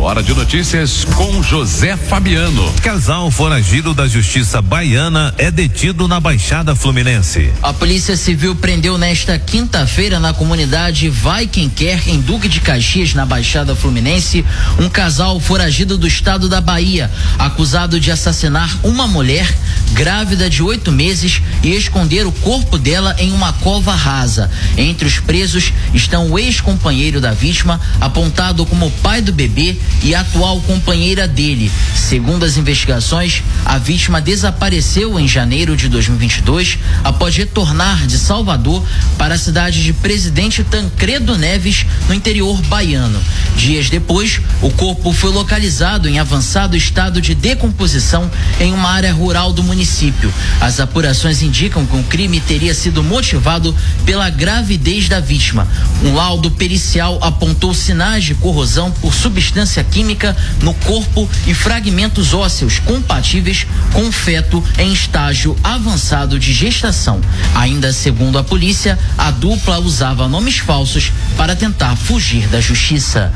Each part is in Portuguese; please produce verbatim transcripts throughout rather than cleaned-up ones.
Hora de notícias com José Fabiano. Casal foragido da Justiça Baiana é detido na Baixada Fluminense. A Polícia Civil prendeu nesta quinta-feira na comunidade Vai Quem Quer, em Duque de Caxias, na Baixada Fluminense, um casal foragido do estado da Bahia, acusado de assassinar uma mulher grávida de oito meses e esconder o corpo dela em uma cova rasa. Entre os presos estão o ex-companheiro da vítima, apontado como pai do bebê, e a atual companheira dele. Segundo as investigações, a vítima desapareceu em janeiro de dois mil e vinte e dois após retornar de Salvador para a cidade de Presidente Tancredo Neves, no interior baiano. Dias depois, o corpo foi localizado em avançado estado de decomposição em uma área rural do município. As apurações indicam que o crime teria sido motivado pela gravidez da vítima. Um laudo pericial apontou sinais de corrosão por substância química no corpo e fragmentos ósseos compatíveis com o feto em estágio avançado de gestação. Ainda segundo a polícia, a dupla usava nomes falsos para tentar fugir da justiça.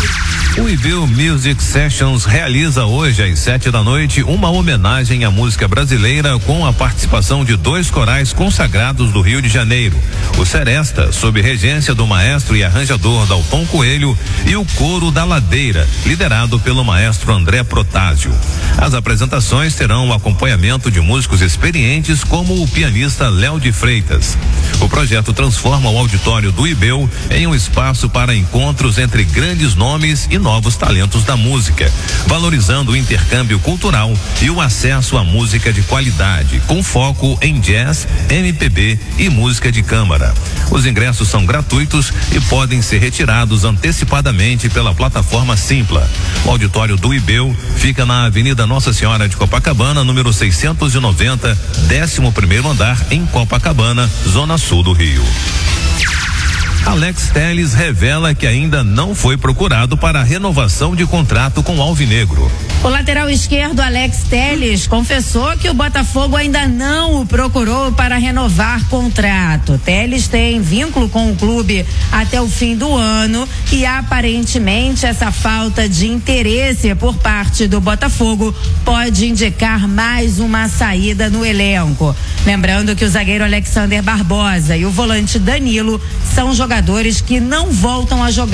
O Ibeu Music Sessions realiza hoje às sete da noite uma homenagem à música brasileira com a participação de dois corais consagrados do Rio de Janeiro: o Seresta, sob regência do maestro e arranjador Dalton Coelho, e o Coro da Ladeira, liderado pelo maestro André Protásio. As apresentações terão o acompanhamento de músicos experientes como o pianista Léo de Freitas. O projeto transforma o auditório do Ibeu em um espaço para encontros entre grandes nomes e novos talentos da música, valorizando o intercâmbio cultural e o acesso à música de qualidade, com foco em jazz, M P B e música de câmara. Os ingressos são gratuitos e podem ser retirados antecipadamente pela plataforma Simpla. O auditório do Ibeu fica na Avenida Nossa Senhora de Copacabana, número seiscentos e noventa, décimo primeiro andar, em Copacabana, zona sul do Rio. Alex Telles revela que ainda não foi procurado para a renovação de contrato com o Alvinegro. O lateral esquerdo Alex Telles confessou que o Botafogo ainda não o procurou para renovar contrato. Telles tem vínculo com o clube até o fim do ano e aparentemente essa falta de interesse por parte do Botafogo pode indicar mais uma saída no elenco. Lembrando que o zagueiro Alexander Barbosa e o volante Danilo são jogadores que não voltam a jogar